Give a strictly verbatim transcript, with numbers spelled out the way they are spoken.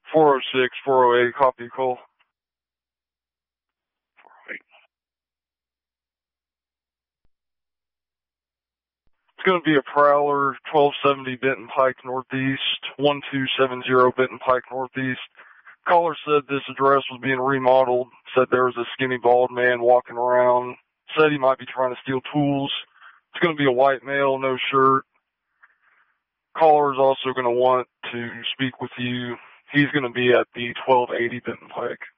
four oh six, four oh eight, copy call. It's going to be a Prowler, twelve seventy Benton Pike Northeast, one two seven zero Benton Pike Northeast. Caller said this address was being remodeled, said there was a skinny bald man walking around, said he might be trying to steal tools. It's going to be a white male, no shirt. Caller is also going to want to speak with you. He's going to be at the twelve eighty Benton Pike.